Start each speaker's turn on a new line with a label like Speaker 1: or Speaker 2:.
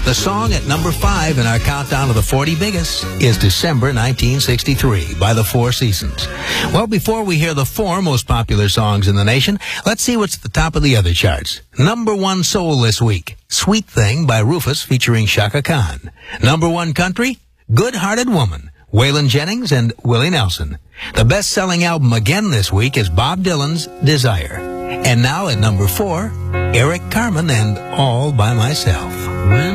Speaker 1: The song at number 5 in our countdown of the 40 biggest is December 1963 by the Four Seasons. Well, before we hear the 4 most popular songs in the nation, let's see what's at the top of the other charts. Number 1 soul this week, Sweet Thing by Rufus featuring Chaka Khan. Number 1 country, Good Hearted Woman, Waylon Jennings and Willie Nelson. The best-selling album again this week is Bob Dylan's Desire. And now at number 4, Eric Carmen and All by Myself.